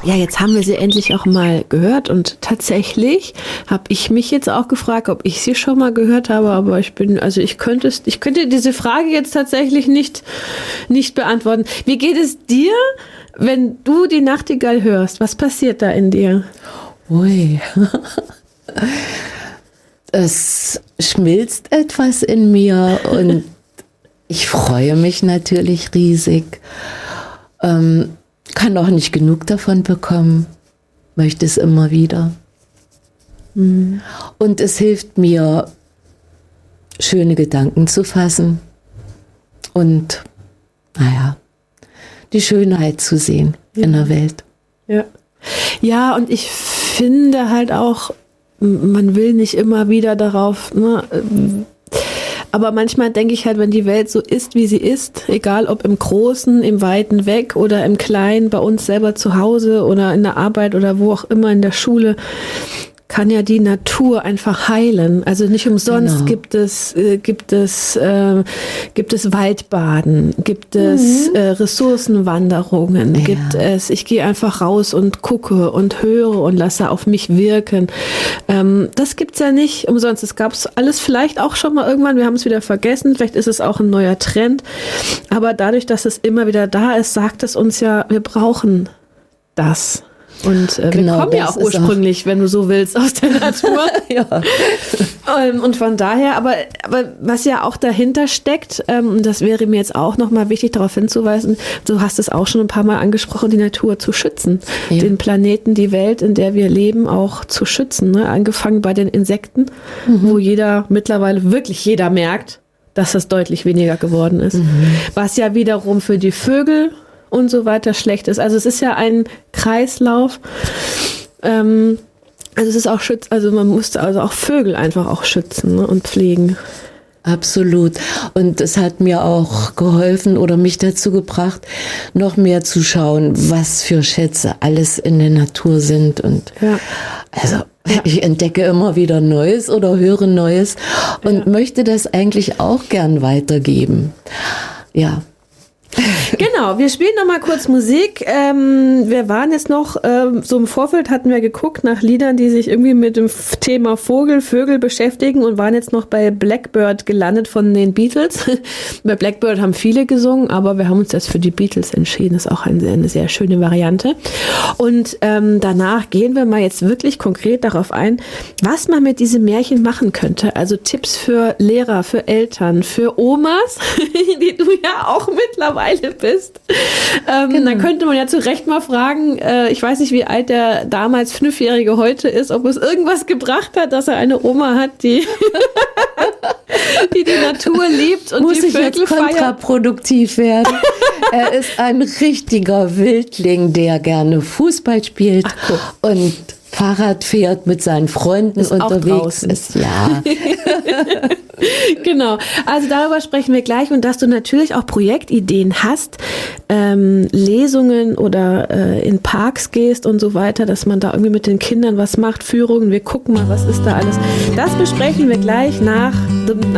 ja, jetzt haben wir sie endlich auch mal gehört und tatsächlich habe ich mich jetzt auch gefragt, ob ich sie schon mal gehört habe, aber ich könnte diese Frage jetzt tatsächlich nicht beantworten. Wie geht es dir, wenn du die Nachtigall hörst? Was passiert da in dir? Ui. Es schmilzt etwas in mir und ich freue mich natürlich riesig. Kann auch nicht genug davon bekommen, möchte es immer wieder. Mhm. Und es hilft mir, schöne Gedanken zu fassen und, die Schönheit zu sehen in der Welt. Ja. Ja, und ich finde halt auch, man will nicht immer wieder darauf, aber manchmal denke ich halt, wenn die Welt so ist, wie sie ist, egal ob im Großen, im Weiten Weg oder im Kleinen, bei uns selber zu Hause oder in der Arbeit oder wo auch immer in der Schule, kann ja die Natur einfach heilen. Also nicht umsonst gibt es Waldbaden, gibt es Ressourcenwanderungen, ich gehe einfach raus und gucke und höre und lasse auf mich wirken. Das gibt's ja nicht umsonst. Es gab's alles vielleicht auch schon mal irgendwann, wir haben es wieder vergessen, vielleicht ist es auch ein neuer Trend, aber dadurch, dass es immer wieder da ist, sagt es uns ja, wir brauchen das. Und wir kommen ja auch ursprünglich, wenn du so willst, aus der Natur. Ja. Und von daher, aber was ja auch dahinter steckt, und das wäre mir jetzt auch nochmal wichtig, darauf hinzuweisen, du hast es auch schon ein paar Mal angesprochen, die Natur zu schützen. Ja. Den Planeten, die Welt, in der wir leben, auch zu schützen. Ne? Angefangen bei den Insekten, wo mittlerweile wirklich jeder merkt, dass das deutlich weniger geworden ist. Was ja wiederum für die Vögel und so weiter schlecht ist. Also es ist ja ein Kreislauf. Also es ist auch man musste also auch Vögel einfach auch schützen, ne, und pflegen. Absolut. Und es hat mir auch geholfen oder mich dazu gebracht, noch mehr zu schauen, was für Schätze alles in der Natur sind. Und ich entdecke immer wieder Neues oder höre Neues und möchte das eigentlich auch gern weitergeben. Ja. Genau, wir spielen noch mal kurz Musik. Wir waren jetzt noch, so im Vorfeld hatten wir geguckt nach Liedern, die sich irgendwie mit dem Thema Vögel beschäftigen und waren jetzt noch bei Blackbird gelandet von den Beatles. Bei Blackbird haben viele gesungen, aber wir haben uns jetzt für die Beatles entschieden. Das ist auch eine sehr schöne Variante. Und danach gehen wir mal jetzt wirklich konkret darauf ein, was man mit diesem Märchen machen könnte. Also Tipps für Lehrer, für Eltern, für Omas, die du ja auch mittlerweile bist. Dann könnte man ja zu Recht mal fragen, ich weiß nicht, wie alt der damals 5-Jährige heute ist, ob es irgendwas gebracht hat, dass er eine Oma hat, die die Natur liebt und muss die Vögel feiert. Muss ich jetzt kontraproduktiv werden? Er ist ein richtiger Wildling, der gerne Fußball spielt und Fahrrad fährt, mit seinen Freunden ist unterwegs ist. Ja. Genau, also darüber sprechen wir gleich und dass du natürlich auch Projektideen hast, Lesungen oder in Parks gehst und so weiter, dass man da irgendwie mit den Kindern was macht, Führungen, wir gucken mal, was ist da alles. Das besprechen wir gleich nach